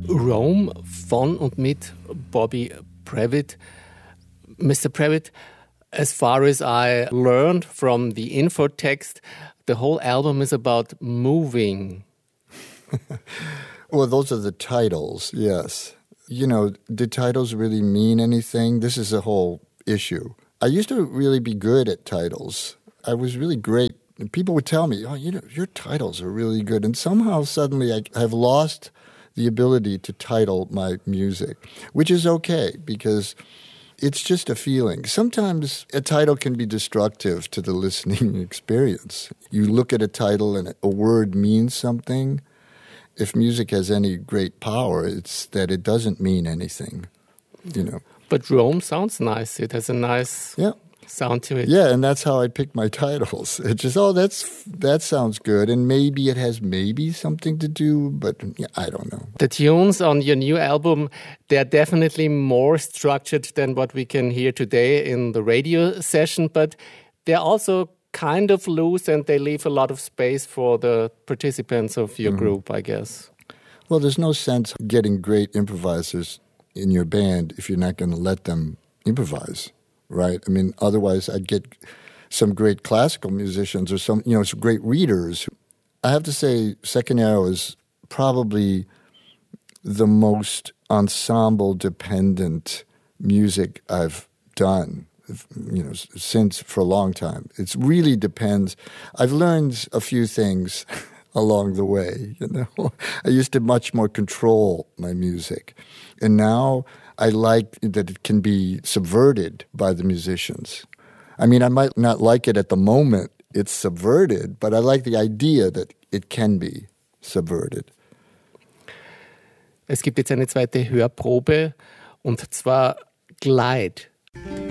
Rome von und mit Bobby Previtt. Mr. Previtt, as far as I learned from the info text, the whole album is about moving. Well, those are the titles, yes. You know, did titles really mean anything? This is a whole issue. I used to really be good at titles. I was really great. And people would tell me, oh, you know, your titles are really good. And somehow suddenly I have lost the ability to title my music, which is okay because it's just a feeling. Sometimes a title can be destructive to the listening experience. You look at a title and a word means something. If music has any great power, it's that it doesn't mean anything, you know. But Rome sounds nice. It has a nice sound to it. Yeah, and that's how I pick my titles. It's just, that sounds good, and maybe it has something to do, but yeah, I don't know. The tunes on your new album, they're definitely more structured than what we can hear today in the radio session, but they're also kind of loose and they leave a lot of space for the participants of your group, I guess. Well, there's no sense getting great improvisers in your band if you're not going to let them improvise, right? I mean, otherwise I'd get some great classical musicians or some great readers. I have to say Second Arrow is probably the most ensemble-dependent music I've done, since for a long time. It really depends. I've learned a few things along the way, I used to much more control my music. And now I like that it can be subverted by the musicians. I mean, I might not like it at the moment it's subverted, but I like the idea that it can be subverted. Es gibt jetzt eine zweite Hörprobe, und zwar Glide.